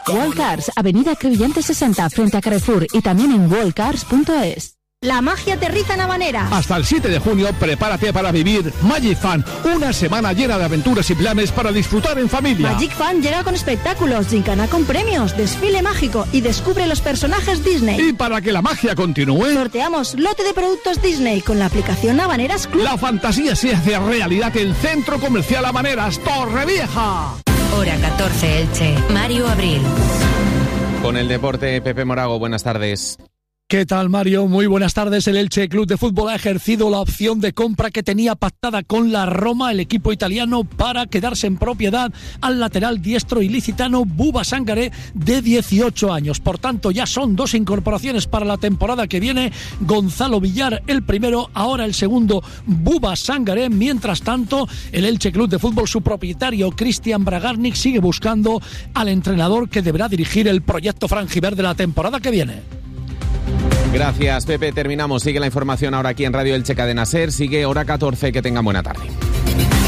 Wallcars, Avenida Crevillente 60, frente a Carrefour, y también en wallcars.es. La magia aterriza en Habaneras. Hasta el 7 de junio, prepárate para vivir Magic Fan, una semana llena de aventuras y planes para disfrutar en familia. Magic Fan llega con espectáculos, gincana con premios, desfile mágico y descubre los personajes Disney. Y para que la magia continúe, sorteamos lote de productos Disney con la aplicación Habaneras Club. La fantasía se hace realidad en Centro Comercial Habaneras, Torrevieja. Hora 14, Elche. Mario Abril. Con el deporte, Pepe Morago, buenas tardes. ¿Qué tal, Mario? Muy buenas tardes. El Elche Club de Fútbol ha ejercido la opción de compra que tenía pactada con la Roma, el equipo italiano, para quedarse en propiedad al lateral diestro ilicitano Bouba Sangaré, de 18 años. Por tanto, ya son 2 incorporaciones para la temporada que viene. Gonzalo Villar, el primero, ahora el segundo, Bouba Sangaré. Mientras tanto, el Elche Club de Fútbol, su propietario, Cristian Bragarnik, sigue buscando al entrenador que deberá dirigir el proyecto franjiverde la temporada que viene. Gracias, Pepe. Terminamos. Sigue la información ahora aquí en Radio Elche Cadena SER. Sigue Hora 14. Que tengan buena tarde.